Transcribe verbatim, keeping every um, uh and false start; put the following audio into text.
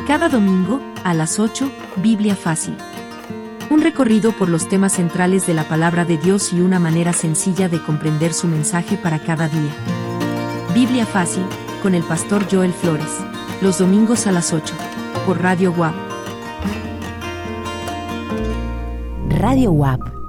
Cada domingo, a las ocho, Biblia Fácil. Un recorrido por los temas centrales de la palabra de Dios y una manera sencilla de comprender su mensaje para cada día. Biblia Fácil, con el pastor Joel Flores. Los domingos a las ocho, por Radio W A P. Radio W A P